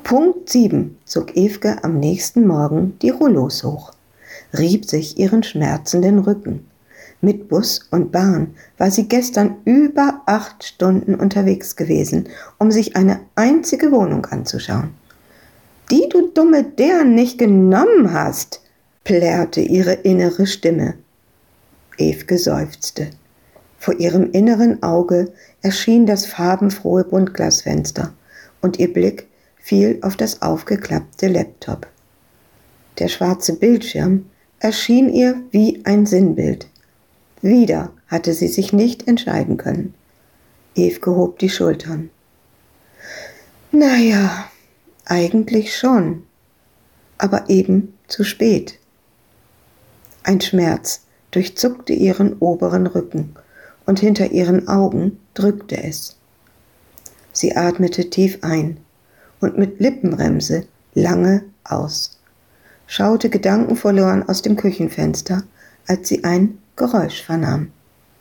Punkt 7 zog Ewke am nächsten Morgen die Rouleaus hoch, rieb sich ihren schmerzenden Rücken. Mit Bus und Bahn war sie gestern über 8 Stunden unterwegs gewesen, um sich eine einzige Wohnung anzuschauen. Die du dumme Dern nicht genommen hast, plärrte ihre innere Stimme. Ewke seufzte. Vor ihrem inneren Auge erschien das farbenfrohe Buntglasfenster und ihr Blick fiel auf das aufgeklappte Laptop. Der schwarze Bildschirm erschien ihr wie ein Sinnbild. Wieder hatte sie sich nicht entscheiden können. Ewke hob die Schultern. Naja, eigentlich schon, aber eben zu spät. Ein Schmerz durchzuckte ihren oberen Rücken und hinter ihren Augen drückte es. Sie atmete tief ein und mit Lippenbremse lange aus, schaute gedankenverloren aus dem Küchenfenster, als sie ein Geräusch vernahm.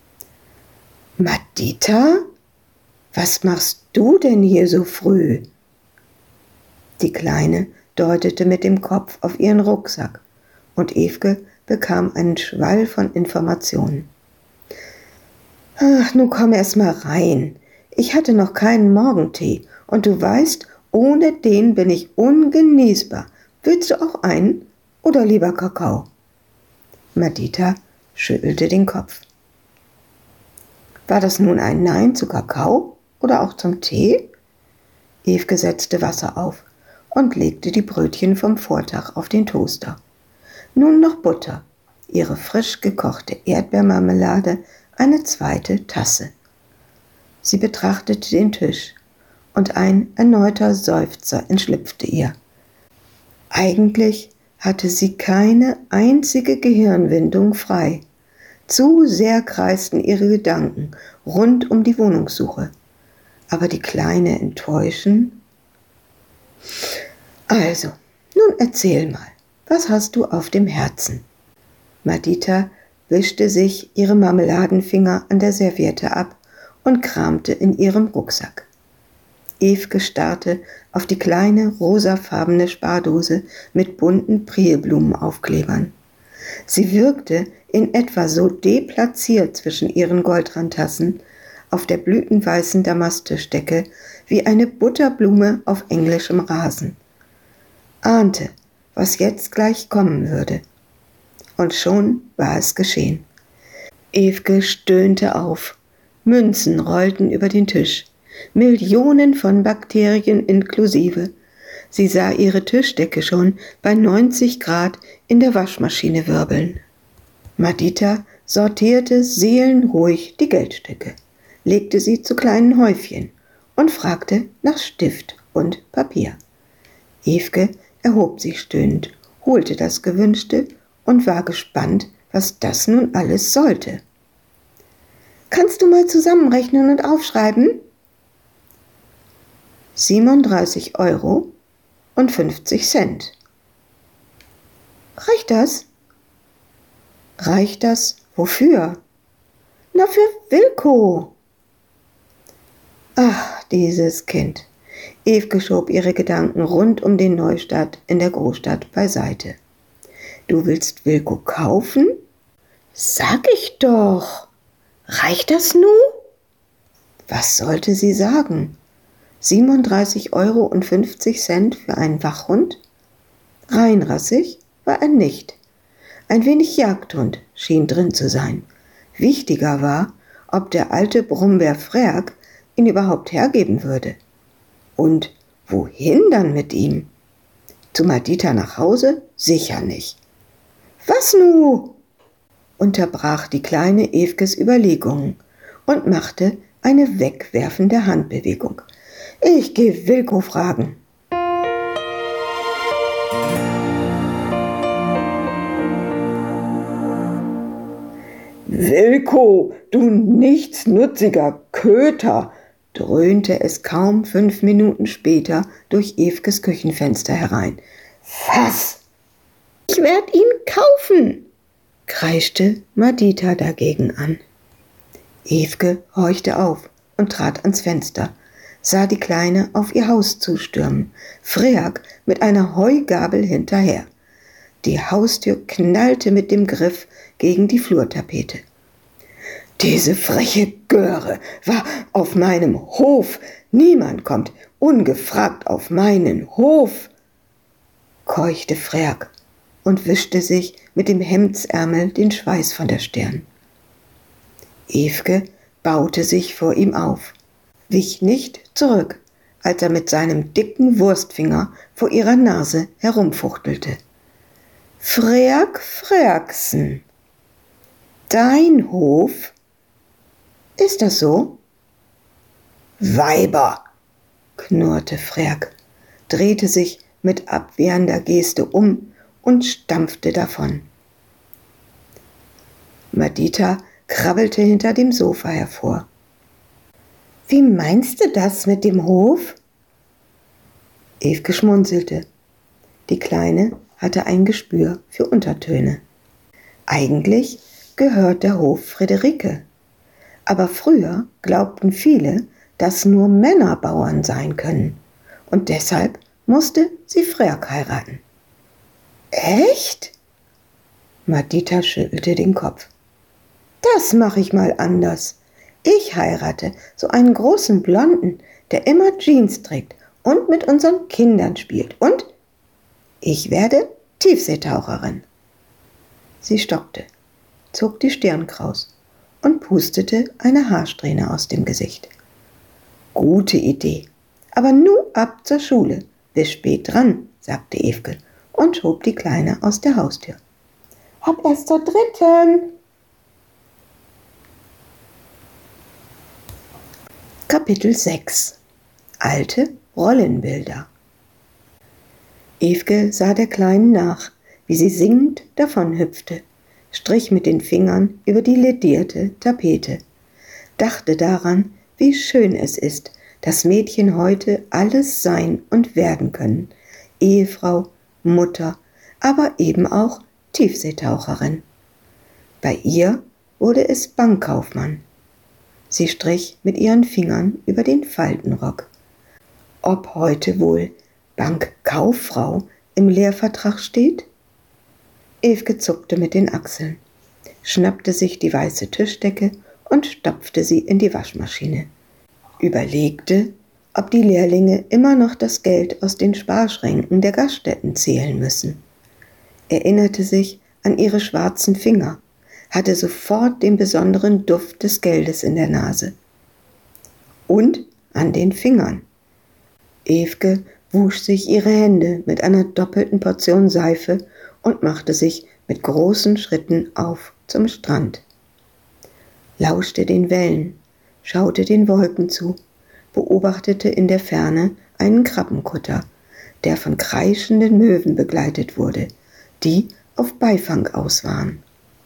Madita? Was machst du denn hier so früh? Die Kleine deutete mit dem Kopf auf ihren Rucksack und Ewke bekam einen Schwall von Informationen. Ach, nun komm erst mal rein. Ich hatte noch keinen Morgentee und du weißt, ohne den bin ich ungenießbar. Willst du auch einen oder lieber Kakao? Madita schüttelte den Kopf. War das nun ein Nein zu Kakao oder auch zum Tee? Ewke setzte Wasser auf und legte die Brötchen vom Vortag auf den Toaster. Nun noch Butter, ihre frisch gekochte Erdbeermarmelade, eine zweite Tasse. Sie betrachtete den Tisch und ein erneuter Seufzer entschlüpfte ihr. Eigentlich hatte sie keine einzige Gehirnwindung frei. Zu sehr kreisten ihre Gedanken rund um die Wohnungssuche. Aber die Kleine enttäuschen? Also, nun erzähl mal, was hast du auf dem Herzen? Madita wischte sich ihre Marmeladenfinger an der Serviette ab und kramte in ihrem Rucksack. Ewke starrte auf die kleine rosafarbene Spardose mit bunten Prielblumenaufklebern. Sie wirkte in etwa so deplatziert zwischen ihren Goldrandtassen auf der blütenweißen Damasttischdecke wie eine Butterblume auf englischem Rasen. Ahnte, was jetzt gleich kommen würde. Und schon war es geschehen. Ewke stöhnte auf. Münzen rollten über den Tisch. Millionen von Bakterien inklusive. Sie sah ihre Tischdecke schon bei 90 Grad in der Waschmaschine wirbeln. Madita sortierte seelenruhig die Geldstücke, legte sie zu kleinen Häufchen und fragte nach Stift und Papier. Ewke erhob sich stöhnend, holte das Gewünschte und war gespannt, was das nun alles sollte. Kannst du mal zusammenrechnen und aufschreiben? 37,50 € und 50 Cent. Reicht das? Reicht das wofür? Na, für Wilko. Ach, dieses Kind. Ewke schob ihre Gedanken rund um den Neustart in der Großstadt beiseite. Du willst Wilko kaufen? Sag ich doch. Reicht das nun? Was sollte sie sagen? 37,50 € für einen Wachhund? Reinrassig war er nicht. Ein wenig Jagdhund schien drin zu sein. Wichtiger war, ob der alte Brummbär Frerk ihn überhaupt hergeben würde. Und wohin dann mit ihm? Zu Madita nach Hause? Sicher nicht. Was nu? Unterbrach die kleine Ewkes Überlegungen und machte eine wegwerfende Handbewegung. Ich geh Wilko fragen. Wilko, du nichtsnutziger Köter, dröhnte es kaum 5 Minuten später durch Ewkes Küchenfenster herein. Was? Ich werd ihn kaufen, kreischte Madita dagegen an. Ewke horchte auf und trat ans Fenster, sah die Kleine auf ihr Haus zustürmen, Freak mit einer Heugabel hinterher. Die Haustür knallte mit dem Griff gegen die Flurtapete. »Diese freche Göre war auf meinem Hof. Niemand kommt ungefragt auf meinen Hof«, keuchte Freak und wischte sich mit dem Hemdsärmel den Schweiß von der Stirn. Evke baute sich vor ihm auf, wich nicht zurück, als er mit seinem dicken Wurstfinger vor ihrer Nase herumfuchtelte. »Freak Freaksen, dein Hof? Ist das so?« »Weiber«, knurrte Freak, drehte sich mit abwehrender Geste um und stampfte davon. Madita krabbelte hinter dem Sofa hervor. »Wie meinst du das mit dem Hof?« Evke schmunzelte. Die Kleine hatte ein Gespür für Untertöne. Eigentlich gehört der Hof Friederike. Aber früher glaubten viele, dass nur Männer Bauern sein können. Und deshalb musste sie Freak heiraten. »Echt?« Madita schüttelte den Kopf. »Das mache ich mal anders. Ich heirate so einen großen Blonden, der immer Jeans trägt und mit unseren Kindern spielt. Und ich werde Tiefseetaucherin.« Sie stockte, zog die Stirn kraus und pustete eine Haarsträhne aus dem Gesicht. »Gute Idee, aber nur ab zur Schule. Bis spät dran«, sagte Evke und schob die Kleine aus der Haustür. »Ab erst zur 3. Kapitel 6 – Alte Rollenbilder. Evke sah der Kleinen nach, wie sie singend davonhüpfte, strich mit den Fingern über die ledierte Tapete, dachte daran, wie schön es ist, dass Mädchen heute alles sein und werden können, Ehefrau, Mutter, aber eben auch Tiefseetaucherin. Bei ihr wurde es Bankkaufmann. Sie strich mit ihren Fingern über den Faltenrock. Ob heute wohl Bankkauffrau im Lehrvertrag steht? Evke zuckte mit den Achseln, schnappte sich die weiße Tischdecke und stopfte sie in die Waschmaschine. Überlegte, ob die Lehrlinge immer noch das Geld aus den Sparschränken der Gaststätten zählen müssen. Erinnerte sich an ihre schwarzen Finger, hatte sofort den besonderen Duft des Geldes in der Nase. Und an den Fingern. Evke wusch sich ihre Hände mit einer doppelten Portion Seife und machte sich mit großen Schritten auf zum Strand. Lauschte den Wellen, schaute den Wolken zu, beobachtete in der Ferne einen Krabbenkutter, der von kreischenden Möwen begleitet wurde, die auf Beifang aus waren.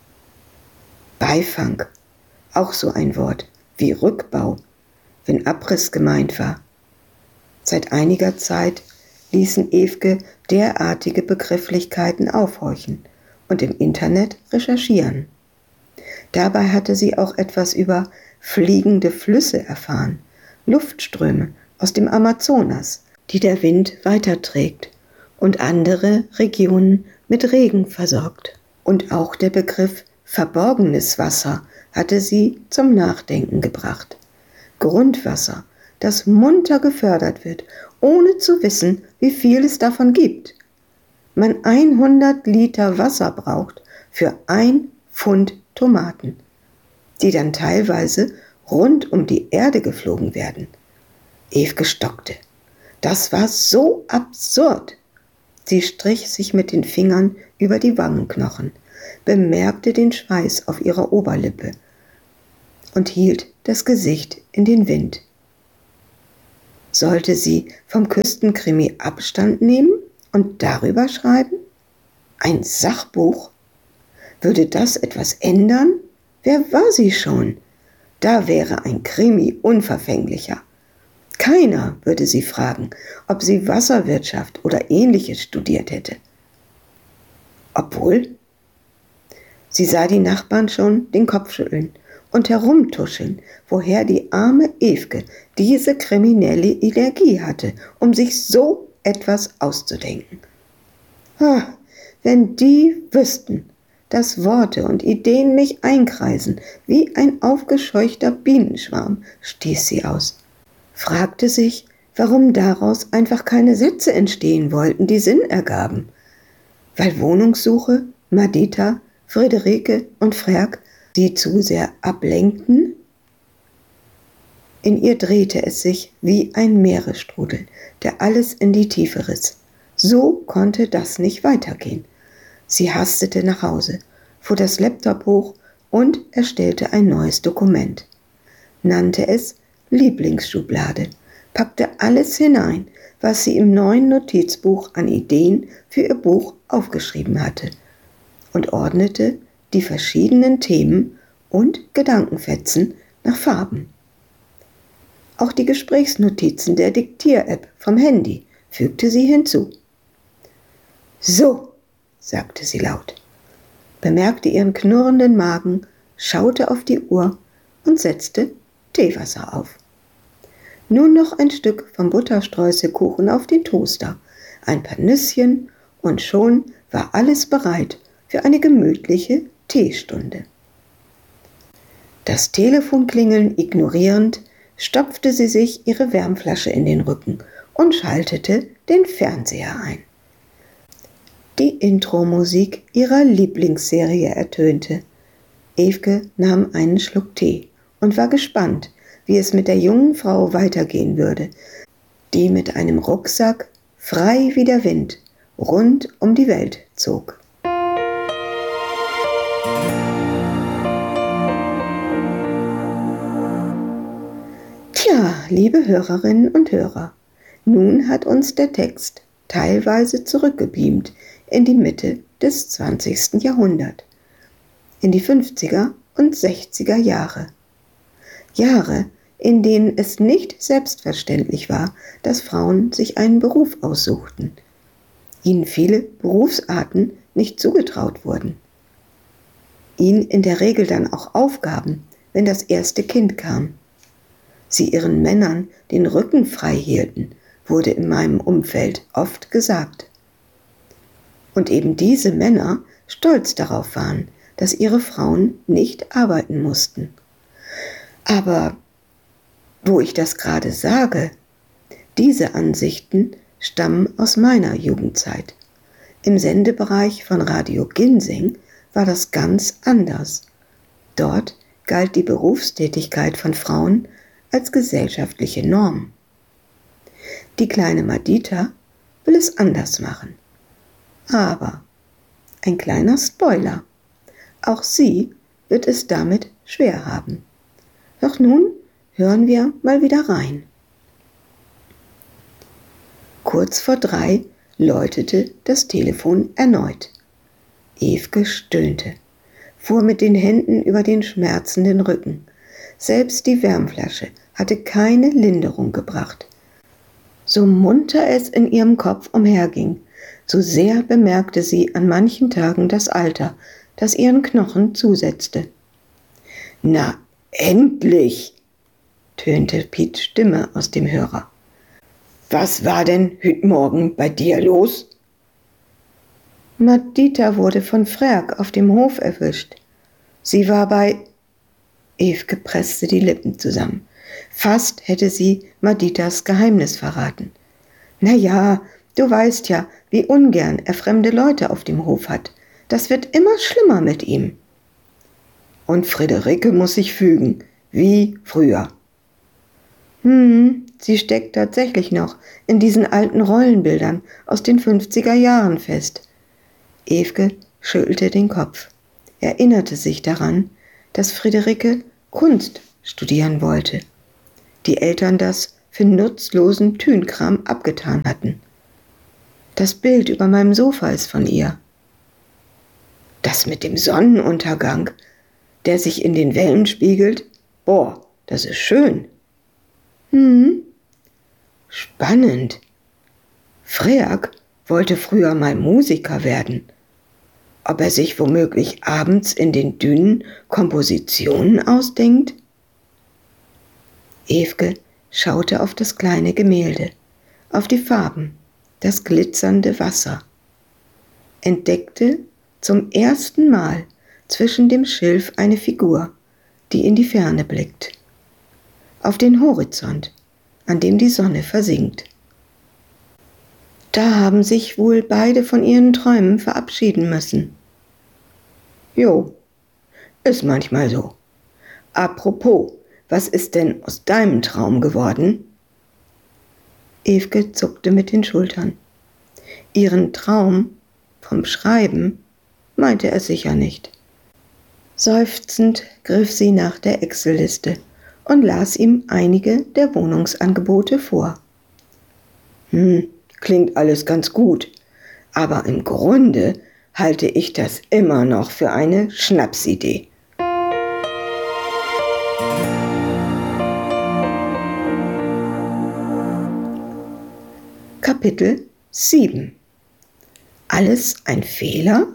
Beifang, auch so ein Wort wie Rückbau, wenn Abriss gemeint war. Seit einiger Zeit ließen Evke derartige Begrifflichkeiten aufhorchen und im Internet recherchieren. Dabei hatte sie auch etwas über fliegende Flüsse erfahren, Luftströme aus dem Amazonas, die der Wind weiterträgt und andere Regionen mit Regen versorgt. Und auch der Begriff verborgenes Wasser hatte sie zum Nachdenken gebracht. Grundwasser, das munter gefördert wird, ohne zu wissen, wie viel es davon gibt. Man 100 Liter Wasser braucht für 1 Pfund Tomaten, die dann teilweise rund um die Erde geflogen werden. Evke stockte. Das war so absurd. Sie strich sich mit den Fingern über die Wangenknochen, bemerkte den Schweiß auf ihrer Oberlippe und hielt das Gesicht in den Wind. Sollte sie vom Küstenkrimi Abstand nehmen und darüber schreiben? Ein Sachbuch? Würde das etwas ändern? Wer war sie schon? Da wäre ein Krimi unverfänglicher. Keiner würde sie fragen, ob sie Wasserwirtschaft oder Ähnliches studiert hätte. Obwohl, sie sah die Nachbarn schon den Kopf schütteln und herumtuscheln, woher die arme Evke diese kriminelle Energie hatte, um sich so etwas auszudenken. Wenn die wüssten, dass Worte und Ideen mich einkreisen wie ein aufgescheuchter Bienenschwarm, stieß sie aus. Fragte sich, warum daraus einfach keine Sätze entstehen wollten, die Sinn ergaben. Weil Wohnungssuche, Madita, Friederike und Frerk sie zu sehr ablenkten? In ihr drehte es sich wie ein Meeresstrudel, der alles in die Tiefe riss. So konnte das nicht weitergehen. Sie hastete nach Hause, fuhr das Laptop hoch und erstellte ein neues Dokument. Nannte es Lieblingsschublade, packte alles hinein, was sie im neuen Notizbuch an Ideen für ihr Buch aufgeschrieben hatte, und ordnete die verschiedenen Themen und Gedankenfetzen nach Farben. Auch die Gesprächsnotizen der Diktier-App vom Handy fügte sie hinzu. »So«, sagte sie laut, bemerkte ihren knurrenden Magen, schaute auf die Uhr und setzte Teewasser auf. Nun noch ein Stück vom Butterstreuselkuchen auf den Toaster, ein paar Nüsschen und schon war alles bereit für eine gemütliche Teestunde. Das Telefonklingeln ignorierend, stopfte sie sich ihre Wärmflasche in den Rücken und schaltete den Fernseher ein. Die Intro-Musik ihrer Lieblingsserie ertönte. Evke nahm einen Schluck Tee und war gespannt, wie es mit der jungen Frau weitergehen würde, die mit einem Rucksack, frei wie der Wind, rund um die Welt zog. Tja, liebe Hörerinnen und Hörer, nun hat uns der Text teilweise zurückgebeamt in die Mitte des 20. Jahrhunderts, in die 50er und 60er Jahre. Jahre, in denen es nicht selbstverständlich war, dass Frauen sich einen Beruf aussuchten, ihnen viele Berufsarten nicht zugetraut wurden, ihnen in der Regel dann auch Aufgaben, wenn das erste Kind kam. Sie ihren Männern den Rücken frei hielten, wurde in meinem Umfeld oft gesagt. Und eben diese Männer stolz darauf waren, dass ihre Frauen nicht arbeiten mussten. Aber wo ich das gerade sage, diese Ansichten stammen aus meiner Jugendzeit. Im Sendebereich von Radio Ginsing war das ganz anders. Dort galt die Berufstätigkeit von Frauen als gesellschaftliche Norm. Die kleine Madita will es anders machen. Aber ein kleiner Spoiler, auch sie wird es damit schwer haben. Doch nun hören wir mal wieder rein. Kurz vor 3 läutete das Telefon erneut. Evke stöhnte, fuhr mit den Händen über den schmerzenden Rücken. Selbst die Wärmflasche hatte keine Linderung gebracht. So munter es in ihrem Kopf umherging, so sehr bemerkte sie an manchen Tagen das Alter, das ihren Knochen zusetzte. »Na, endlich«, tönte Piets Stimme aus dem Hörer. »Was war denn heute Morgen bei dir los?« Madita wurde von Frerk auf dem Hof erwischt. Sie war bei... Evke presste die Lippen zusammen. Fast hätte sie Maditas Geheimnis verraten. »Na ja, du weißt ja, wie ungern er fremde Leute auf dem Hof hat. Das wird immer schlimmer mit ihm.« »Und Friederike muss sich fügen, wie früher.« Sie steckt tatsächlich noch in diesen alten Rollenbildern aus den 50er Jahren fest. Evke schüttelte den Kopf, erinnerte sich daran, dass Friederike Kunst studieren wollte. Die Eltern das für nutzlosen Tünkram abgetan hatten. Das Bild über meinem Sofa ist von ihr. Das mit dem Sonnenuntergang, der sich in den Wellen spiegelt, boah, das ist schön. Spannend. Frerk wollte früher mal Musiker werden. Ob er sich womöglich abends in den Dünen Kompositionen ausdenkt? Evke schaute auf das kleine Gemälde, auf die Farben, das glitzernde Wasser, entdeckte zum ersten Mal zwischen dem Schilf eine Figur, die in die Ferne blickt, auf den Horizont, an dem die Sonne versinkt. Da haben sich wohl beide von ihren Träumen verabschieden müssen. Jo, ist manchmal so. Apropos, was ist denn aus deinem Traum geworden? Evke zuckte mit den Schultern. Ihren Traum vom Schreiben meinte er sicher nicht. Seufzend griff sie nach der Excel-Liste und las ihm einige der Wohnungsangebote vor. Klingt alles ganz gut, aber im Grunde halte ich das immer noch für eine Schnapsidee. Kapitel 7. Alles ein Fehler?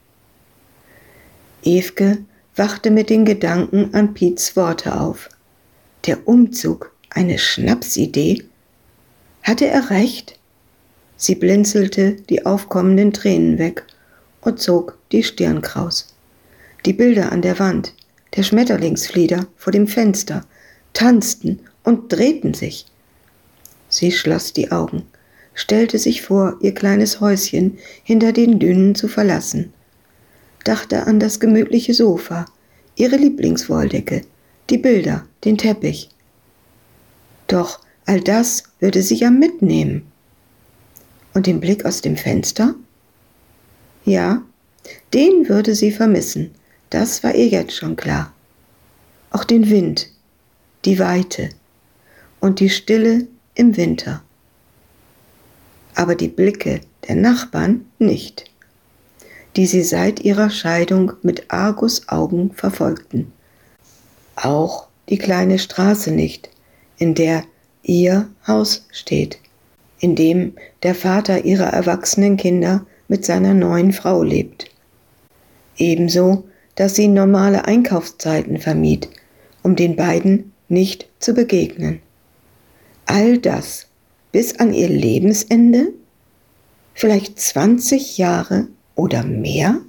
Evke wachte mit den Gedanken an Piets Worte auf. Der Umzug, eine Schnapsidee? Hatte er recht? Sie blinzelte die aufkommenden Tränen weg und zog die Stirn kraus. Die Bilder an der Wand, der Schmetterlingsflieder vor dem Fenster, tanzten und drehten sich. Sie schloss die Augen, stellte sich vor, ihr kleines Häuschen hinter den Dünen zu verlassen, dachte an das gemütliche Sofa, ihre Lieblingswolldecke, die Bilder, den Teppich. Doch all das würde sie ja mitnehmen. Und den Blick aus dem Fenster? Ja, den würde sie vermissen, das war ihr jetzt schon klar. Auch den Wind, die Weite und die Stille im Winter. Aber die Blicke der Nachbarn nicht, die sie seit ihrer Scheidung mit Argusaugen verfolgten. Auch die kleine Straße nicht, in der ihr Haus steht, in dem der Vater ihrer erwachsenen Kinder mit seiner neuen Frau lebt. Ebenso, dass sie normale Einkaufszeiten vermied, um den beiden nicht zu begegnen. All das bis an ihr Lebensende? Vielleicht 20 Jahre oder mehr?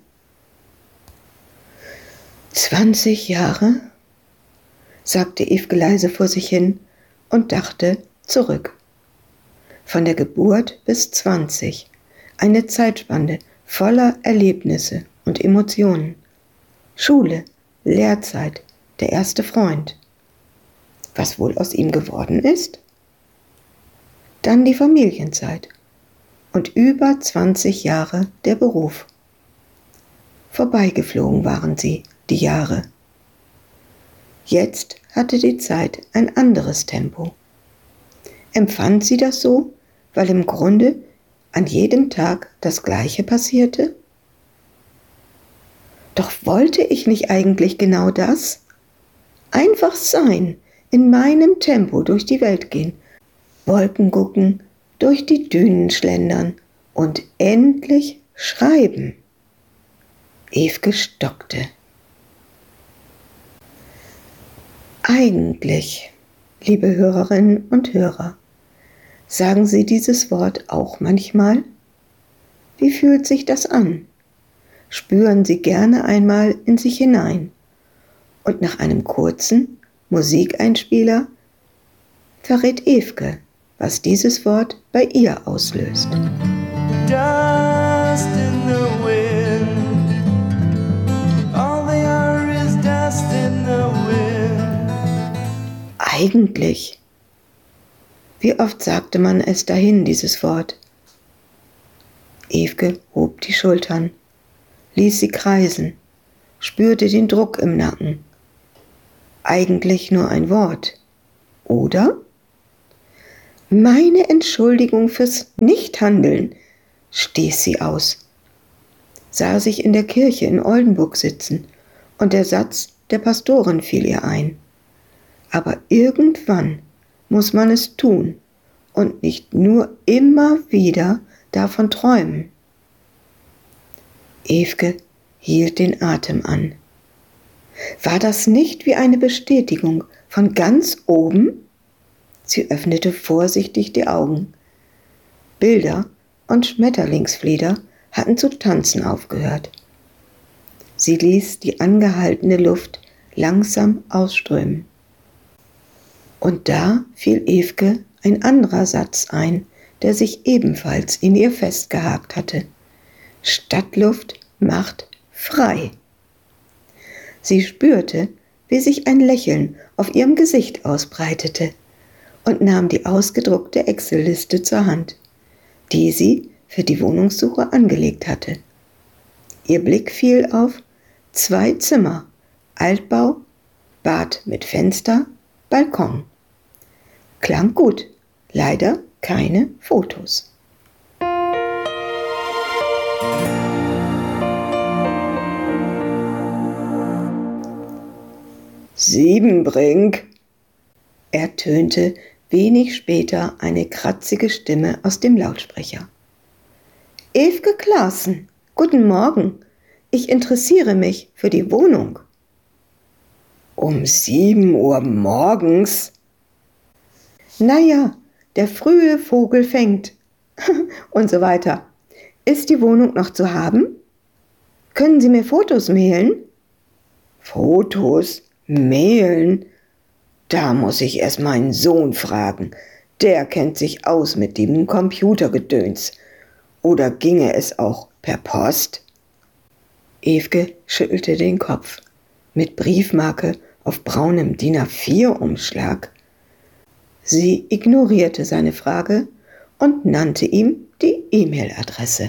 20 Jahre? Sagte Evke leise vor sich hin und dachte zurück. Von der Geburt bis 20, eine Zeitspanne voller Erlebnisse und Emotionen. Schule, Lehrzeit, der erste Freund. Was wohl aus ihm geworden ist? Dann die Familienzeit und über 20 Jahre der Beruf. Vorbeigeflogen waren sie, die Jahre. Jetzt hatte die Zeit ein anderes Tempo. Empfand sie das so, weil im Grunde an jedem Tag das Gleiche passierte? Doch wollte ich nicht eigentlich genau das? Einfach sein, in meinem Tempo durch die Welt gehen, Wolken gucken, durch die Dünen schlendern und endlich schreiben. Evke stockte. Eigentlich, liebe Hörerinnen und Hörer, sagen Sie dieses Wort auch manchmal? Wie fühlt sich das an? Spüren Sie gerne einmal in sich hinein und nach einem kurzen Musikeinspieler verrät Evke, was dieses Wort bei ihr auslöst. Dust in the wind. All they are is dust in the wind. Eigentlich. Wie oft sagte man es dahin, dieses Wort? Evke hob die Schultern, ließ sie kreisen, spürte den Druck im Nacken. Eigentlich nur ein Wort, oder? Meine Entschuldigung fürs Nichthandeln, stieß sie aus, sah sich in der Kirche in Oldenburg sitzen und der Satz der Pastorin fiel ihr ein. Aber irgendwann muss man es tun und nicht nur immer wieder davon träumen. Evke hielt den Atem an. War das nicht wie eine Bestätigung von ganz oben? Sie öffnete vorsichtig die Augen. Bilder und Schmetterlingsflieder hatten zu tanzen aufgehört. Sie ließ die angehaltene Luft langsam ausströmen. Und da fiel Ewke ein anderer Satz ein, der sich ebenfalls in ihr festgehakt hatte. Stadtluft macht frei. Sie spürte, wie sich ein Lächeln auf ihrem Gesicht ausbreitete und nahm die ausgedruckte Excel-Liste zur Hand, die sie für die Wohnungssuche angelegt hatte. Ihr Blick fiel auf 2 Zimmer, Altbau, Bad mit Fenster, Balkon. Klang gut, leider keine Fotos. Siebenbrink, ertönte wenig später eine kratzige Stimme aus dem Lautsprecher. Ewke Klaassen, guten Morgen. Ich interessiere mich für die Wohnung. Um 7 Uhr morgens? Naja, der frühe Vogel fängt. Und so weiter. Ist die Wohnung noch zu haben? Können Sie mir Fotos mailen? Fotos? Mailen? Da muss ich erst meinen Sohn fragen. Der kennt sich aus mit dem Computergedöns. Oder ginge es auch per Post? Ewke schüttelte den Kopf. Mit Briefmarke auf braunem DIN A4-Umschlag. Sie ignorierte seine Frage und nannte ihm die E-Mail-Adresse.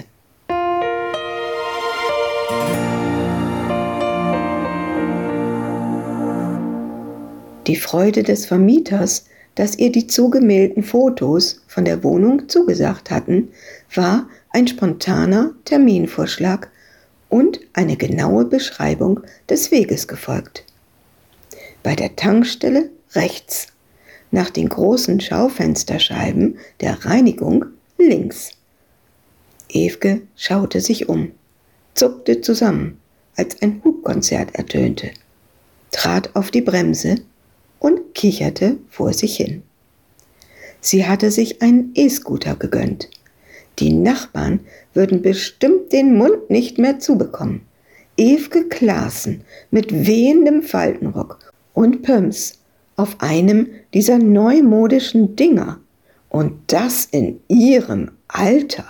Die Freude des Vermieters, dass ihr die zugemailten Fotos von der Wohnung zugesagt hatten, war ein spontaner Terminvorschlag und eine genaue Beschreibung des Weges gefolgt. Bei der Tankstelle rechts, nach den großen Schaufensterscheiben der Reinigung links. Ewke schaute sich um, zuckte zusammen, als ein Hubkonzert ertönte, trat auf die Bremse und kicherte vor sich hin. Sie hatte sich einen E-Scooter gegönnt. Die Nachbarn würden bestimmt den Mund nicht mehr zubekommen. Ewke Klaassen mit wehendem Faltenrock und Pumps auf einem dieser neumodischen Dinger. Und das in ihrem Alter.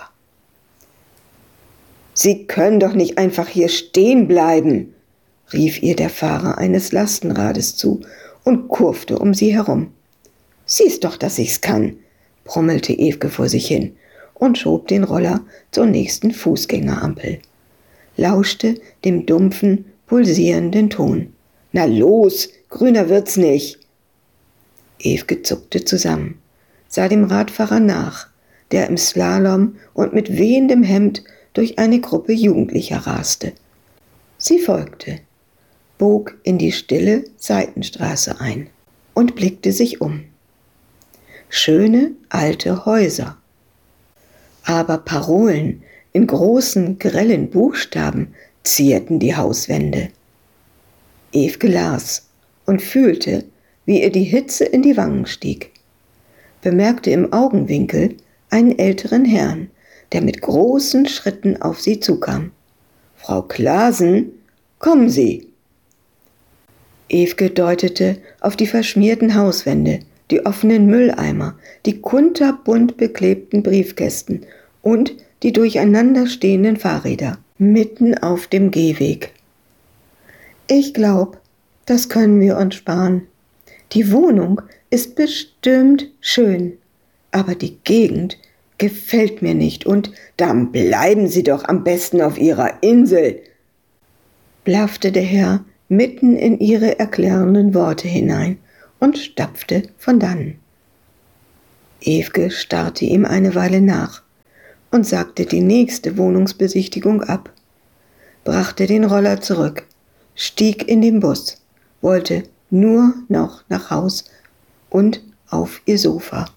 Sie können doch nicht einfach hier stehen bleiben, rief ihr der Fahrer eines Lastenrades zu und kurfte um sie herum. Siehst doch, dass ich's kann, brummelte Ewke vor sich hin und schob den Roller zur nächsten Fußgängerampel, lauschte dem dumpfen, pulsierenden Ton. Na los, grüner wird's nicht. Ewke zuckte zusammen, sah dem Radfahrer nach, der im Slalom und mit wehendem Hemd durch eine Gruppe Jugendlicher raste. Sie folgte, bog in die stille Seitenstraße ein und blickte sich um. Schöne alte Häuser. Aber Parolen in großen, grellen Buchstaben zierten die Hauswände. Ewke las und fühlte, wie ihr die Hitze in die Wangen stieg, bemerkte im Augenwinkel einen älteren Herrn, der mit großen Schritten auf sie zukam. »Frau Klaassen, kommen Sie!« Ewke deutete auf die verschmierten Hauswände, die offenen Mülleimer, die kunterbunt beklebten Briefkästen und die durcheinander stehenden Fahrräder mitten auf dem Gehweg. »Ich glaub, das können wir uns sparen. Die Wohnung ist bestimmt schön, aber die Gegend gefällt mir nicht und dann bleiben Sie doch am besten auf Ihrer Insel«, blaffte der Herr mitten in ihre erklärenden Worte hinein und stapfte von dannen. Ewke starrte ihm eine Weile nach und sagte die nächste Wohnungsbesichtigung ab, brachte den Roller zurück, stieg in den Bus, wollte nur noch nach Haus und auf ihr Sofa.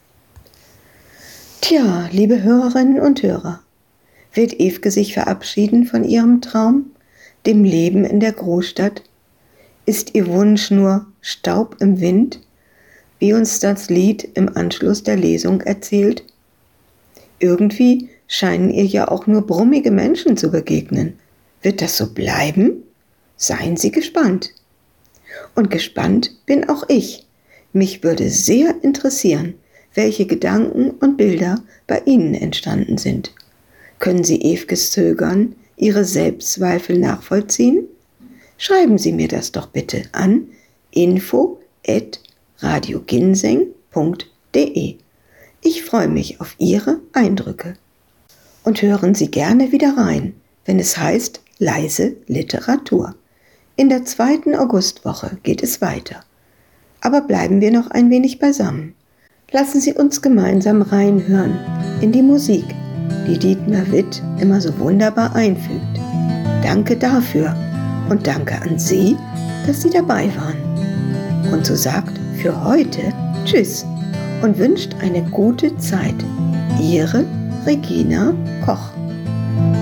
Tja, liebe Hörerinnen und Hörer, wird Ewke sich verabschieden von ihrem Traum? dem Leben in der Großstadt? Ist Ihr Wunsch nur Staub im Wind, wie uns das Lied im Anschluss der Lesung erzählt? Irgendwie scheinen ihr ja auch nur brummige Menschen zu begegnen. Wird das so bleiben? Seien Sie gespannt. Und gespannt bin auch ich. Mich würde sehr interessieren, welche Gedanken und Bilder bei Ihnen entstanden sind. Können Sie Evkes Zögern, Ihre Selbstzweifel nachvollziehen? Schreiben Sie mir das doch bitte an info@radioginseng.de. Ich freue mich auf Ihre Eindrücke. Und hören Sie gerne wieder rein, wenn es heißt Leise Literatur. In der 2. Augustwoche geht es weiter. Aber bleiben wir noch ein wenig beisammen. Lassen Sie uns gemeinsam reinhören in die Musik, die Dietmar Witt immer so wunderbar einfügt. Danke dafür und danke an Sie, dass Sie dabei waren. Und so sagt für heute Tschüss und wünscht eine gute Zeit. Ihre Regina Koch.